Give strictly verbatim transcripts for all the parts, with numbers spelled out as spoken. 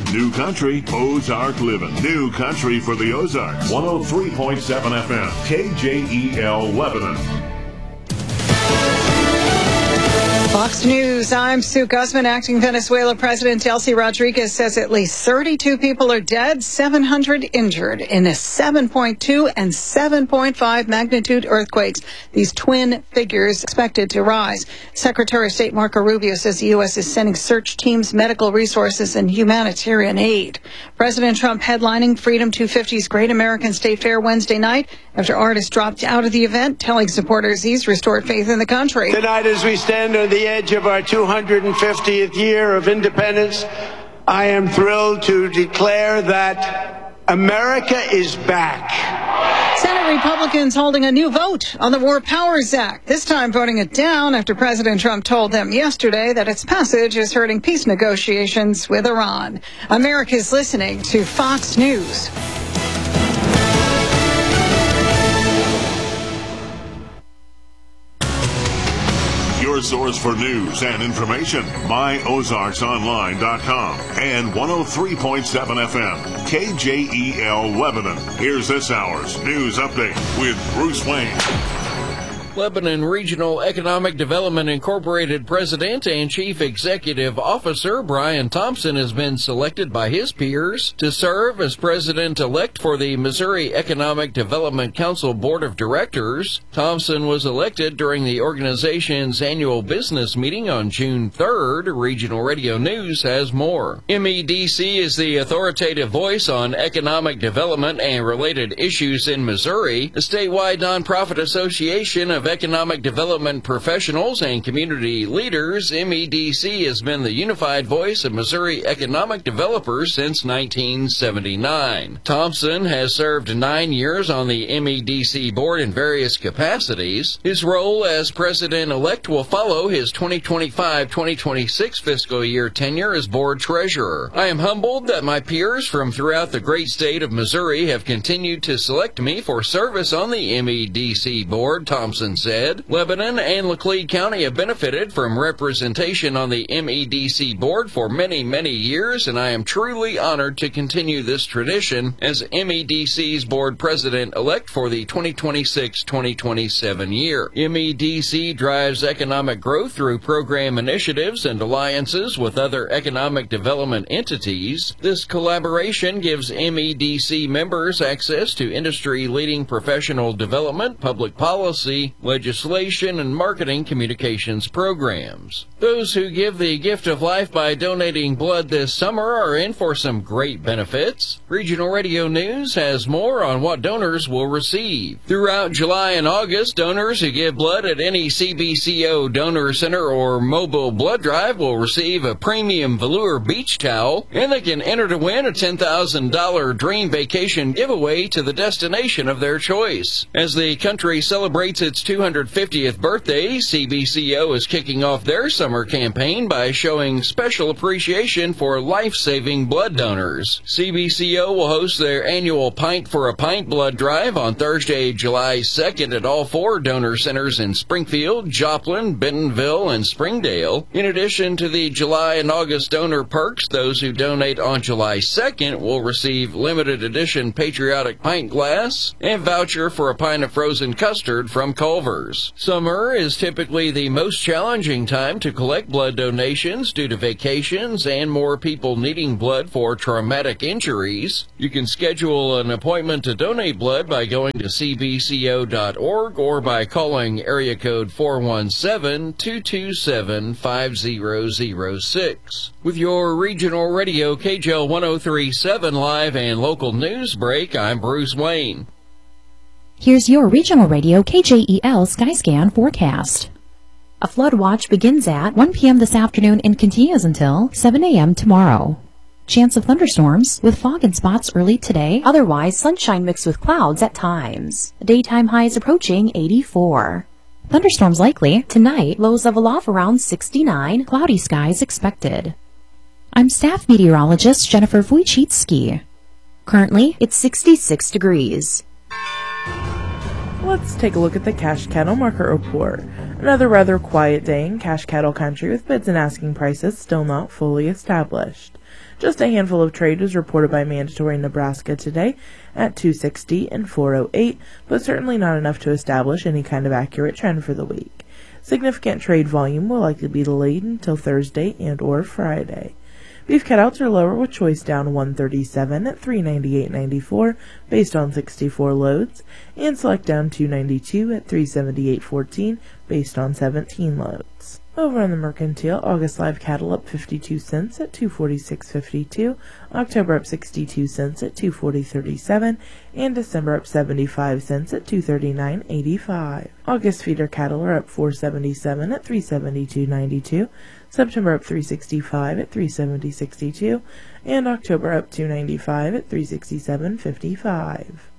New country, Ozark living. New country for the Ozarks. one oh three point seven F M, K J E L Lebanon. Fox News, I'm Sue Guzman. Acting Venezuela President Delcy Rodriguez says at least thirty-two people are dead, seven hundred injured in a seven point two and seven point five magnitude earthquakes. These twin figures expected to rise. Secretary of State Marco Rubio says the U S is sending search teams, medical resources, and humanitarian aid. President Trump headlining Freedom two fifty's Great American State Fair Wednesday night after artists dropped out of the event, telling supporters he's restored faith in the country. Tonight, as we stand on the edge of our two hundred fiftieth year of independence, I am thrilled to declare that America is back. Senate Republicans holding a new vote on the War Powers Act, this time voting it down after President Trump told them yesterday that its passage is hurting peace negotiations with Iran. America's listening to Fox News. Your source for news and information, my ozarks online dot com and one oh three point seven F M, K J E L Lebanon. Here's this hour's news update with Bruce Wayne. Lebanon Regional Economic Development Incorporated President and Chief Executive Officer Brian Thompson has been selected by his peers to serve as President-elect for the Missouri Economic Development Council Board of Directors. Thompson was elected during the organization's annual business meeting on June third. Regional Radio News has more. M E D C is the authoritative voice on economic development and related issues in Missouri. The statewide nonprofit association of economic development professionals and community leaders, M E D C has been the unified voice of Missouri economic developers since nineteen seventy-nine. Thompson has served nine years on the M E D C board in various capacities. His role as president-elect will follow his twenty twenty-five twenty twenty-six fiscal year tenure as board treasurer. I am humbled that my peers from throughout the great state of Missouri have continued to select me for service on the M E D C board, Thompson said. Lebanon and Laclede County have benefited from representation on the M E D C board for many, many years, and I am truly honored to continue this tradition as M E D C's board president-elect for the twenty twenty-six twenty twenty-seven year. M E D C drives economic growth through program initiatives and alliances with other economic development entities. This collaboration gives M E D C members access to industry-leading professional development, public policy, legislation, and marketing communications programs. Those who give the gift of life by donating blood this summer are in for some great benefits. Regional Radio News has more on what donors will receive. Throughout July and August, donors who give blood at any C B C O donor center or mobile blood drive will receive a premium velour beach towel, and they can enter to win a ten thousand dollars dream vacation giveaway to the destination of their choice. As the country celebrates its two hundred fiftieth birthday, C B C O is kicking off their summer campaign by showing special appreciation for life-saving blood donors. C B C O will host their annual Pint for a Pint blood drive on Thursday, July second at all four donor centers in Springfield, Joplin, Bentonville, and Springdale. In addition to the July and August donor perks, those who donate on July second will receive limited edition patriotic pint glass and voucher for a pint of frozen custard from Culver's. Summer is typically the most challenging time to collect blood donations due to vacations and more people needing blood for traumatic injuries. You can schedule an appointment to donate blood by going to c b c o dot org or by calling area code four one seven, two two seven, five zero zero six. With your regional radio K J L one oh three point seven live and local news break, I'm Bruce Wayne. Here's your regional radio K J E L Skyscan forecast. A flood watch begins at one p.m. this afternoon and continues until seven a.m. tomorrow. Chance of thunderstorms with fog in spots early today, otherwise sunshine mixed with clouds at times. Daytime highs approaching eighty-four. Thunderstorms likely tonight, lows of aloft around sixty-nine, cloudy skies expected. I'm staff meteorologist Jennifer Wojcicki. Currently, it's sixty-six degrees. Let's take a look at the Cache Cattle Market Report. Another rather quiet day in cash cattle country with bids and asking prices still not fully established. Just a handful of trade was reported by Mandatory Nebraska today at two sixty and four oh eight, but certainly not enough to establish any kind of accurate trend for the week. Significant trade volume will likely be delayed until Thursday and or Friday. Beef cutouts are lower with choice down one thirty-seven at three ninety-eight ninety-four based on sixty-four loads, and select down two ninety-two at three seventy-eight fourteen based on seventeen loads. Over on the mercantile, August live cattle up fifty-two cents at two forty-six fifty-two, October up sixty-two cents at two forty thirty-seven, and December up seventy-five cents at two thirty-nine eighty-five. August feeder cattle are up four seventy-seven at three seventy-two ninety-two, September up three sixty-five at three seventy sixty-two, and October up two ninety-five at three sixty-seven fifty-five.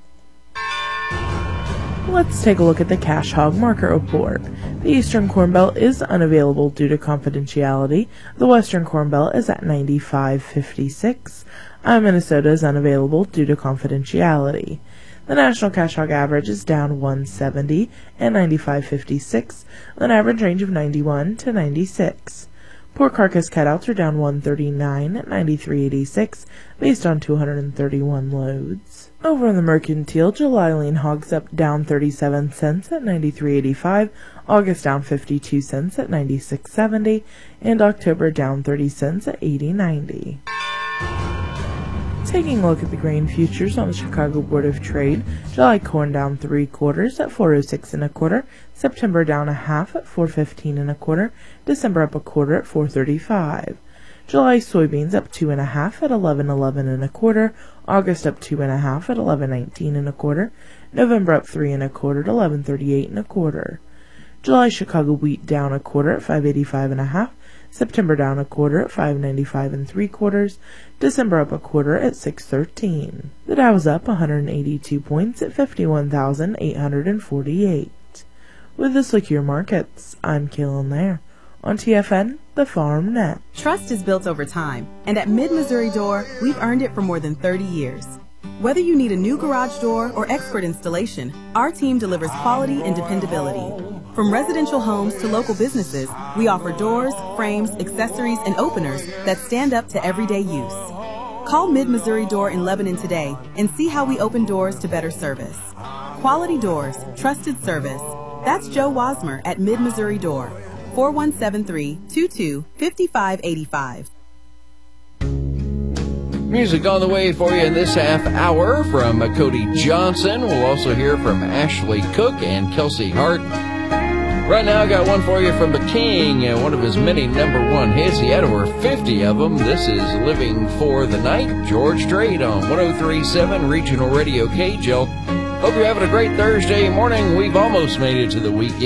Let's take a look at the cash hog market report. The Eastern Corn Belt is unavailable due to confidentiality. The Western Corn Belt is at ninety-five fifty-six. Uh, Minnesota is unavailable due to confidentiality. The national cash hog average is down one seventy at ninety-five fifty-six, an average range of ninety-one to ninety-six. Pork carcass cutouts are down one thirty-nine at ninety-three eighty-six based on two hundred thirty-one loads. Over on the mercantile, July lean hogs up down thirty-seven cents at ninety-three eighty-five, August down fifty-two cents at ninety-six seventy, and October down thirty cents at eighty ninety. Taking a look at the grain futures on the Chicago Board of Trade, July corn down three quarters at four oh six and a quarter, September down a half at four fifteen and a quarter, December up a quarter at four thirty-five. July soybeans up two and a half at eleven eleven and a quarter, August up two and a half at eleven nineteen and a quarter, November up three and a quarter at eleven thirty-eight and a quarter. July Chicago wheat down a quarter at five eighty-five and a half, September down a quarter at five ninety-five and three quarters, December up a quarter at six thirteen. The Dow is up one hundred eighty-two points at fifty-one thousand eight hundred forty-eight. With this look at your markets, I'm Kaylin Lair. On T F N, the Farm Net. Trust is built over time, and at Mid-Missouri Door, we've earned it for more than thirty years. Whether you need a new garage door or expert installation, our team delivers quality and dependability. From residential homes to local businesses, we offer doors, frames, accessories, and openers that stand up to everyday use. Call Mid-Missouri Door in Lebanon today and see how we open doors to better service. Quality doors, trusted service. That's Joe Wasmer at Mid-Missouri Door. four one seven three, two two, five five eight five. Music on the way for you in this half hour from Cody Johnson. We'll also hear from Ashley Cook and Kelsey Hart. Right now, I got one for you from the King, uh, one of his many number one hits. He had over fifty of them. This is Living for the Night. George Strait on one oh three point seven Regional Radio K J L. Hope you're having a great Thursday morning. We've almost made it to the weekend.